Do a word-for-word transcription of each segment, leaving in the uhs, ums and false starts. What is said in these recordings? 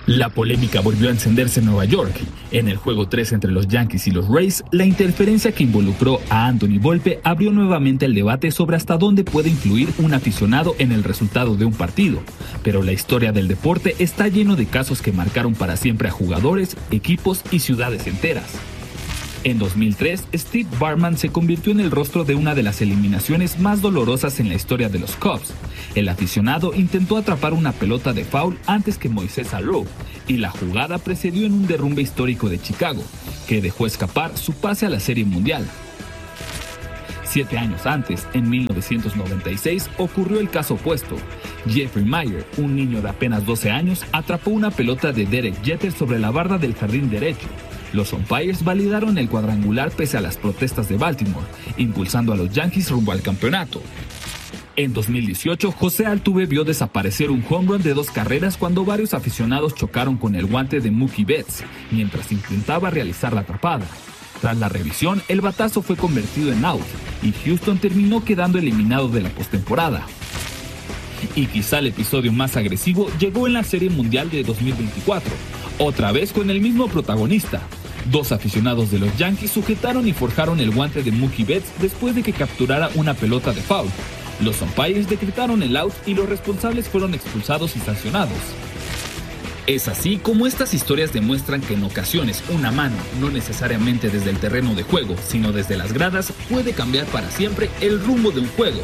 La polémica volvió a encenderse en Nueva York. En el juego tres entre los Yankees y los Rays, la interferencia que involucró a Anthony Volpe abrió nuevamente el debate sobre hasta dónde puede influir un aficionado en el resultado de un partido. Pero la historia del deporte está lleno de casos que marcaron para siempre a jugadores, equipos y ciudades enteras. En dos mil tres, Steve Bartman se convirtió en el rostro de una de las eliminaciones más dolorosas en la historia de los Cubs. El aficionado intentó atrapar una pelota de foul antes que Moisés Alou, y la jugada precedió en un derrumbe histórico de Chicago, que dejó escapar su pase a la Serie Mundial. Siete años antes, en mil novecientos noventa y seis, ocurrió el caso opuesto. Jeffrey Meyer, un niño de apenas doce años, atrapó una pelota de Derek Jeter sobre la barda del jardín derecho. Los umpires validaron el cuadrangular pese a las protestas de Baltimore, impulsando a los Yankees rumbo al campeonato. En dos mil dieciocho, José Altuve vio desaparecer un home run de dos carreras cuando varios aficionados chocaron con el guante de Mookie Betts, mientras intentaba realizar la atrapada. Tras la revisión, el batazo fue convertido en out, y Houston terminó quedando eliminado de la postemporada. Y quizá el episodio más agresivo llegó en la Serie Mundial de dos mil veinticuatro, otra vez con el mismo protagonista. Dos aficionados de los Yankees sujetaron y forjaron el guante de Mookie Betts después de que capturara una pelota de foul. Los umpires decretaron el out y los responsables fueron expulsados y sancionados. Es así como estas historias demuestran que en ocasiones una mano, no necesariamente desde el terreno de juego, sino desde las gradas, puede cambiar para siempre el rumbo de un juego.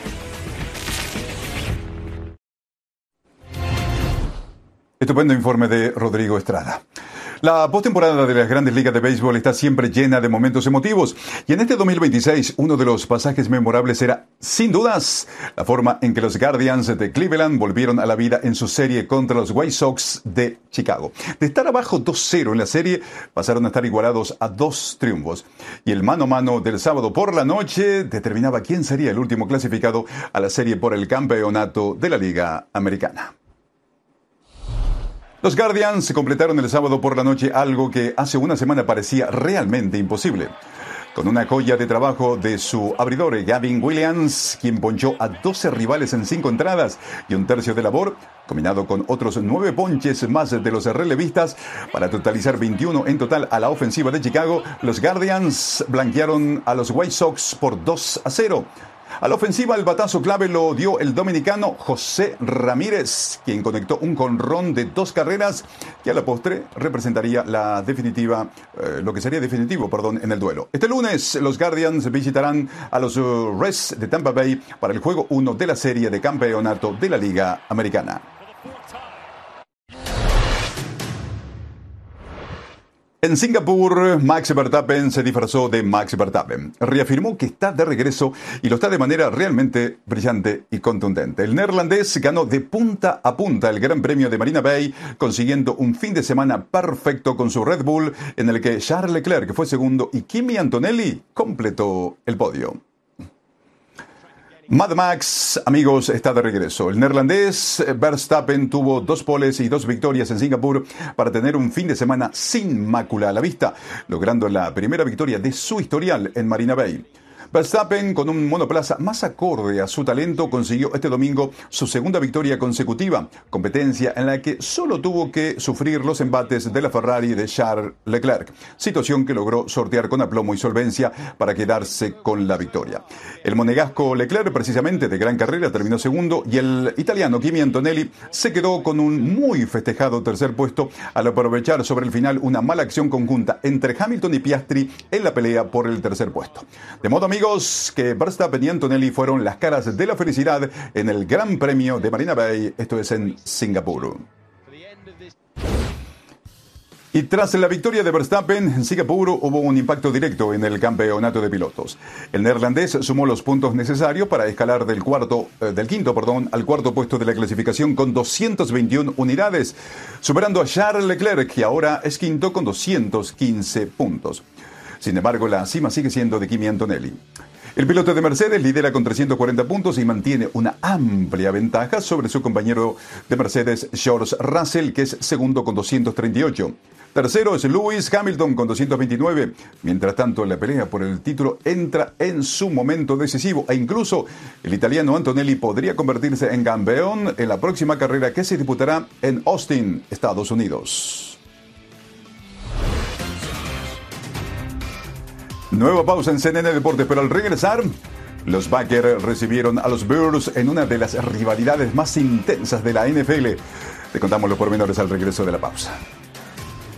Estupendo informe de Rodrigo Estrada. La postemporada de las Grandes Ligas de Béisbol está siempre llena de momentos emotivos, y en este dos mil veintiséis uno de los pasajes memorables era, sin dudas, la forma en que los Guardians de Cleveland volvieron a la vida en su serie contra los White Sox de Chicago. De estar abajo dos cero en la serie, pasaron a estar igualados a dos triunfos, y el mano a mano del sábado por la noche determinaba quién sería el último clasificado a la serie por el campeonato de la Liga Americana. Los Guardians completaron el sábado por la noche algo que hace una semana parecía realmente imposible. Con una joya de trabajo de su abridor Gavin Williams, quien ponchó a doce rivales en cinco entradas y un tercio de labor, combinado con otros nueve ponches más de los relevistas, para totalizar veintiuno en total a la ofensiva de Chicago, los Guardians blanquearon a los White Sox por dos a cero. A la ofensiva, el batazo clave lo dio el dominicano José Ramírez, quien conectó un jonrón de dos carreras que a la postre representaría la definitiva, eh, lo que sería definitivo, perdón, en el duelo. Este lunes, los Guardians visitarán a los uh, Reds de Tampa Bay para el juego uno de la serie de campeonato de la Liga Americana. En Singapur, Max Verstappen se disfrazó de Max Verstappen. Reafirmó que está de regreso y lo está de manera realmente brillante y contundente. El neerlandés ganó de punta a punta el Gran Premio de Marina Bay, consiguiendo un fin de semana perfecto con su Red Bull, en el que Charles Leclerc fue segundo y Kimi Antonelli completó el podio. Mad Max, amigos, está de regreso. El neerlandés Verstappen tuvo dos poles y dos victorias en Singapur para tener un fin de semana sin mácula a la vista, logrando la primera victoria de su historial en Marina Bay. Verstappen, con un monoplaza más acorde a su talento, consiguió este domingo su segunda victoria consecutiva, competencia en la que solo tuvo que sufrir los embates de la Ferrari de Charles Leclerc, situación que logró sortear con aplomo y solvencia para quedarse con la victoria. El monegasco Leclerc, precisamente de gran carrera, terminó segundo, y el italiano Kimi Antonelli se quedó con un muy festejado tercer puesto al aprovechar sobre el final una mala acción conjunta entre Hamilton y Piastri en la pelea por el tercer puesto. De modo, amigos, que Verstappen y Antonelli fueron las caras de la felicidad en el Gran Premio de Marina Bay, esto es en Singapur. Y tras la victoria de Verstappen en Singapur hubo un impacto directo en el campeonato de pilotos. El neerlandés sumó los puntos necesarios para escalar del cuarto, eh, del quinto, perdón, al cuarto puesto de la clasificación con doscientas veintiuna unidades, superando a Charles Leclerc, que ahora es quinto con doscientos quince puntos. Sin embargo, la cima sigue siendo de Kimi Antonelli. El piloto de Mercedes lidera con trescientos cuarenta puntos y mantiene una amplia ventaja sobre su compañero de Mercedes, George Russell, que es segundo con doscientos treinta y ocho. Tercero es Lewis Hamilton con doscientos veintinueve. Mientras tanto, la pelea por el título entra en su momento decisivo e incluso el italiano Antonelli podría convertirse en campeón en la próxima carrera que se disputará en Austin, Estados Unidos. Nueva pausa en C N N Deportes, pero al regresar, los Packers recibieron a los Bears en una de las rivalidades más intensas de la N F L. Te contamos los pormenores al regreso de la pausa.